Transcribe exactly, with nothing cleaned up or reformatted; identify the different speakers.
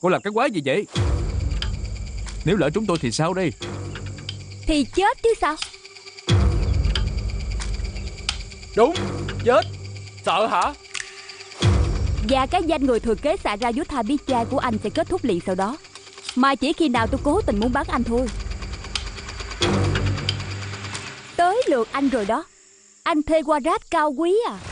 Speaker 1: Cô làm cái quái gì vậy? Nếu lỡ trúng tôi thì sao đây?
Speaker 2: Thì chết chứ sao.
Speaker 3: Đúng, chết. Sợ hả?
Speaker 2: Và cái danh người thừa kế xạ ra Yudha biết trai của anh sẽ kết thúc liền sau đó. Mà chỉ khi nào tôi cố tình muốn bắn anh thôi. Tới lượt anh rồi đó. Anh thê qua rát cao quý à.